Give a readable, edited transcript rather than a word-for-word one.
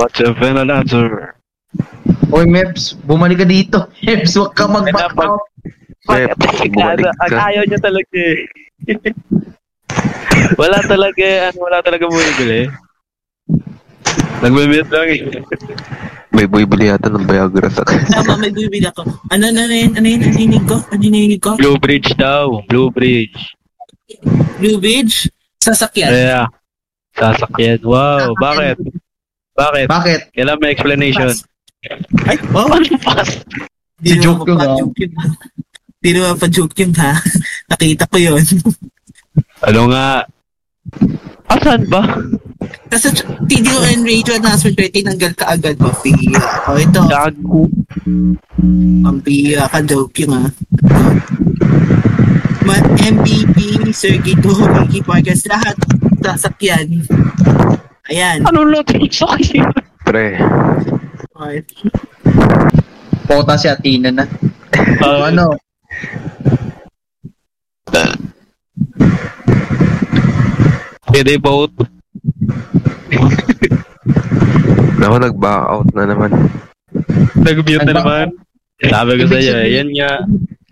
What's your final answer? Oy, Meps, bumalik ka dito. Meps, huwag ka mag-back out. Pep, bumalik Ang ka. ayaw niya talaga eh. wala talaga bumibili. Nagme-mute lang eh. May bumibili yata ng Viagra sa Tama, may bibili ako. Ano yun? Ano yun? Narinig ko? Blue Bridge daw. Blue Bridge. Blue Bridge? Sasakyan. Yeah. Sasakyan. Wow, bakit? Bakit? Bakit? Kailan may explanation? Ay, oh. Si joke yun, ha? Di naman pa joke yun, ha? Nakita ko yun. Ano nga? Asan ba? Kasi TDON radio announcement 30 tinanggal ka agad, Mapira. O ito, Gago. Mapira ka, joke yun, ha? MVP, Sergey Toho, Ricky Vargas, lahat sasakyan. Ayan. Ano lang sa akin? Pre. Okay. Pota si Athena na. Ano? Pwede vote. Ako nag-back out na naman. Nag-mute na naman. Sabi ko sa'yo, yan nga.